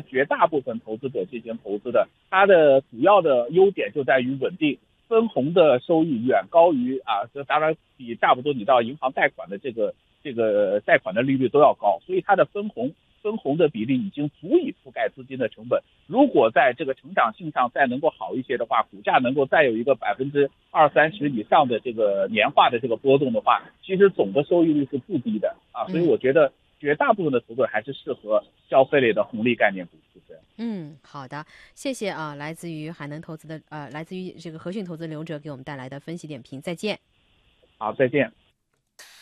绝大部分投资者进行投资的，它的主要的优点就在于稳定，分红的收益远高于这当然比差不多你到银行贷款的这个贷款的利率都要高，所以它的分红的比例已经足以覆盖资金的成本。如果在这个成长性上再能够好一些的话，股价能够再有一个20%-30%以上的这个年化的这个波动的话，其实总的收益率是不低的所以我觉得绝大部分的投资者还是适合消费类的红利概念股。 好的，谢谢来自于海能投资的来自于这个和讯投资刘哲给我们带来的分析点评，再见。 好，再见。